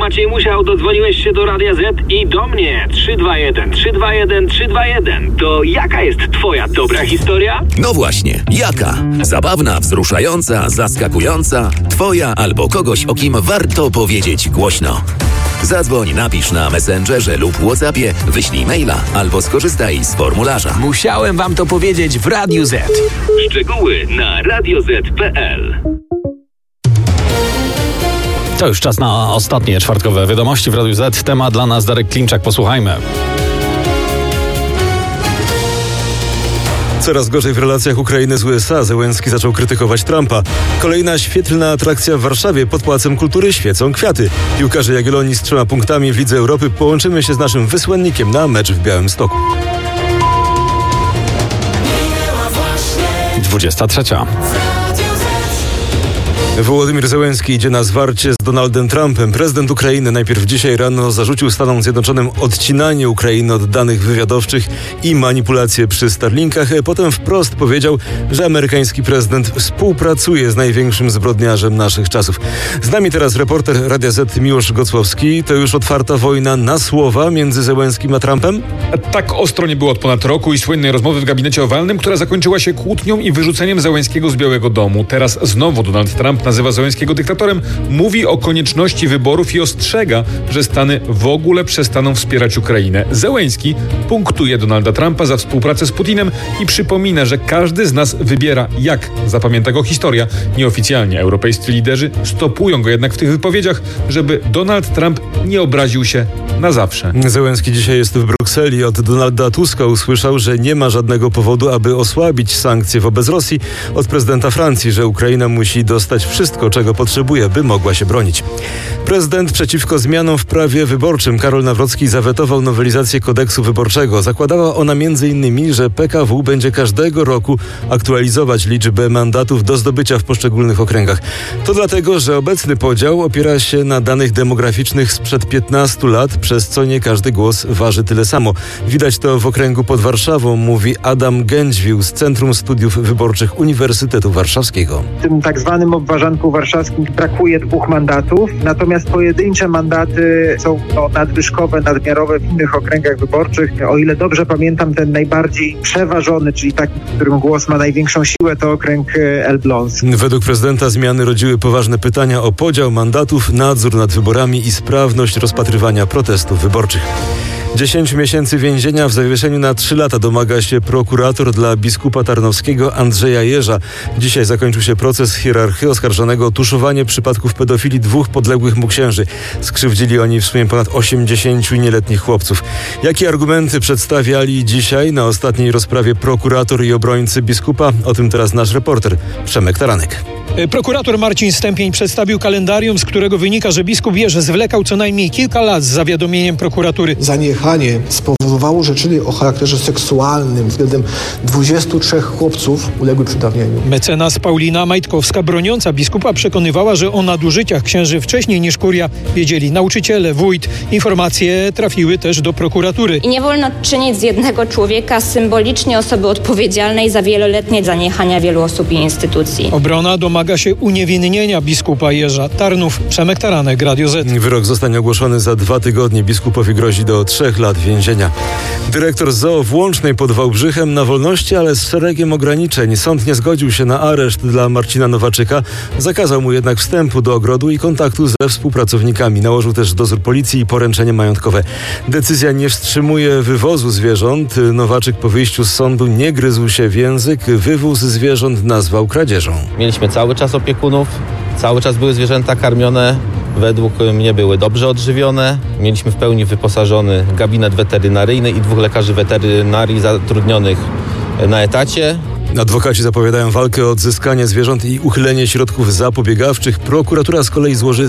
Maciej Musiał, dodzwoniłeś się do Radia Z i do mnie. 321 321 321. To jaka jest twoja dobra historia? No właśnie, jaka? Zabawna, wzruszająca, zaskakująca, twoja albo kogoś, o kim warto powiedzieć głośno. Zadzwoń, napisz na Messengerze lub WhatsAppie, wyślij maila albo skorzystaj z formularza. Musiałem wam to powiedzieć w Radiu Z. Szczegóły na radioz.pl. To już czas na ostatnie czwartkowe wiadomości w Radiu Z. Temat dla nas Darek Klimczak. Posłuchajmy. Coraz gorzej w relacjach Ukrainy z USA. Zełenski zaczął krytykować Trumpa. Kolejna świetlna atrakcja w Warszawie. Pod Pałacem Kultury świecą kwiaty. Piłkarze Jagiellonii z 3 punktami w Lidze Europy. Połączymy się z naszym wysłannikiem na mecz w Białymstoku. 23. Wołodymyr Zełenski idzie na zwarcie z Donaldem Trumpem. Prezydent Ukrainy najpierw dzisiaj rano zarzucił Stanom Zjednoczonym odcinanie Ukrainy od danych wywiadowczych i manipulacje przy Starlinkach. Potem wprost powiedział, że amerykański prezydent współpracuje z największym zbrodniarzem naszych czasów. Z nami teraz reporter Radia Z Miłosz Gocłowski. To już otwarta wojna na słowa między Zełenskim a Trumpem? Tak ostro nie było od ponad roku i słynnej rozmowy w gabinecie owalnym, która zakończyła się kłótnią i wyrzuceniem Zełenskiego z Białego Domu. Teraz znowu Donald Trump nazywa Zełenskiego dyktatorem, mówi o konieczności wyborów i ostrzega, że Stany w ogóle przestaną wspierać Ukrainę. Zełenski punktuje Donalda Trumpa za współpracę z Putinem i przypomina, że każdy z nas wybiera, jak zapamięta go historia. Nieoficjalnie europejscy liderzy stopują go jednak w tych wypowiedziach, żeby Donald Trump nie obraził się na zawsze. Zełenski dzisiaj jest w Brukseli. Od Donalda Tuska usłyszał, że nie ma żadnego powodu, aby osłabić sankcje wobec Rosji. Od prezydenta Francji, że Ukraina musi dostać wszystko, czego potrzebuje, by mogła się bronić. Prezydent przeciwko zmianom w prawie wyborczym Karol Nawrocki zawetował nowelizację kodeksu wyborczego. Zakładała ona m.in., że PKW będzie każdego roku aktualizować liczbę mandatów do zdobycia w poszczególnych okręgach. To dlatego, że obecny podział opiera się na danych demograficznych sprzed 15 lat, przez co nie każdy głos waży tyle samo. Widać to w okręgu pod Warszawą, mówi Adam Gędźwił z Centrum Studiów Wyborczych Uniwersytetu Warszawskiego. W tym tak zwanym obwarzanku warszawskim brakuje 2 mandatów, natomiast pojedyncze mandaty są nadwyżkowe, nadmiarowe w innych okręgach wyborczych. O ile dobrze pamiętam, ten najbardziej przeważony, czyli taki, w którym głos ma największą siłę, to okręg Elbląski. Według prezydenta zmiany rodziły poważne pytania o podział mandatów, nadzór nad wyborami i sprawność rozpatrywania protestów wyborczych. 10 miesięcy więzienia w zawieszeniu na 3 lata domaga się prokurator dla biskupa tarnowskiego Andrzeja Jerza. Dzisiaj zakończył się proces hierarchy oskarżonego o tuszowanie przypadków pedofilii 2 podległych mu księży. Skrzywdzili oni w sumie ponad 80 nieletnich chłopców. Jakie argumenty przedstawiali dzisiaj na ostatniej rozprawie prokurator i obrońcy biskupa? O tym teraz nasz reporter Przemek Taranek. Prokurator Marcin Stępień przedstawił kalendarium, z którego wynika, że biskup Jerzy zwlekał co najmniej kilka lat z zawiadomieniem prokuratury. Zaniechanie spowodowało, że czyny o charakterze seksualnym względem 23 chłopców uległy przedawnieniu. Mecenas Paulina Majtkowska, broniąca biskupa, przekonywała, że o nadużyciach księży wcześniej niż kuria wiedzieli nauczyciele, wójt. Informacje trafiły też do prokuratury. I nie wolno czynić z jednego człowieka symbolicznie osoby odpowiedzialnej za wieloletnie zaniechania wielu osób i instytucji. Obrona domaga się uniewinnienia biskupa Jerza. Tarnów, Przemek Taranek, Radio Z. Wyrok zostanie ogłoszony za 2 tygodnie. Biskupowi grozi do 3 lat więzienia. Dyrektor zoo w Łącznej pod Wałbrzychem na wolności, ale z szeregiem ograniczeń. Sąd nie zgodził się na areszt dla Marcina Nowaczyka. Zakazał mu jednak wstępu do ogrodu i kontaktu ze współpracownikami. Nałożył też dozór policji i poręczenie majątkowe. Decyzja nie wstrzymuje wywozu zwierząt. Nowaczyk po wyjściu z sądu nie gryzł się w język. Wywóz zwierząt nazwał kradzieżą. Mieliśmy cały czas opiekunów, cały czas były zwierzęta karmione, według mnie były dobrze odżywione. Mieliśmy w pełni wyposażony gabinet weterynaryjny i 2 lekarzy weterynarii zatrudnionych na etacie. Adwokaci zapowiadają walkę o odzyskanie zwierząt i uchylenie środków zapobiegawczych. Prokuratura z kolei złoży